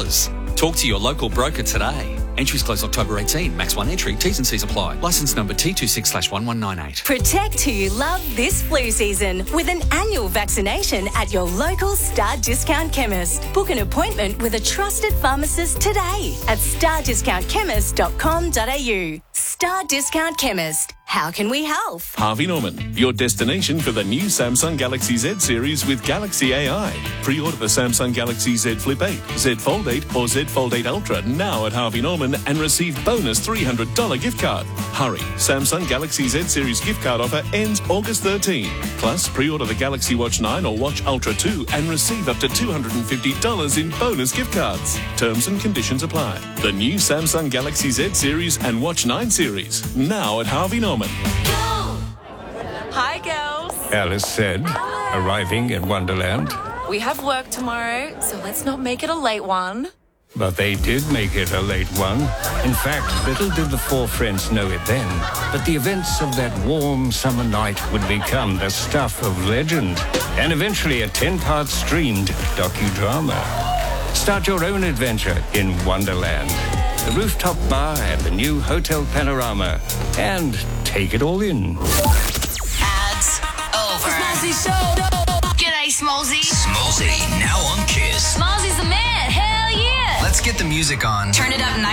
Talk to your local broker today. Entries close October 18. Max 1 entry. T's and C's apply. Licence number T26/1198. Protect who you love this flu season with an annual vaccination at your local Star Discount Chemist. Book an appointment with a trusted pharmacist today at stardiscountchemist.com.au. Star Discount Chemist. How can we help? Harvey Norman, your destination for the new Samsung Galaxy Z series with Galaxy AI. Pre-order the Samsung Galaxy Z Flip 8, Z Fold 8 or Z Fold 8 Ultra now at Harvey Norman and receive bonus $300 gift card. Hurry, Samsung Galaxy Z series gift card offer ends August 13. Plus, pre-order the Galaxy Watch 9 or Watch Ultra 2 and receive up to $250 in bonus gift cards. Terms and conditions apply. The new Samsung Galaxy Z series and Watch 9 series now at Harvey Norman. Hi, girls. Alice said, arriving at Wonderland. We have work tomorrow, so let's not make it a late one. But they did make it a late one. In fact, little did the four friends know it then, but the events of that warm summer night would become the stuff of legend, and eventually a 10-part streamed docudrama. Start your own adventure in Wonderland. The rooftop bar at the new Hotel Panorama, and take it all in. Ads over. Smallzy Show. G'day, Smallzy. Smallzy, now on Kiss. Smallzy's the man. Hell yeah. Let's get the music on. Turn it up nice.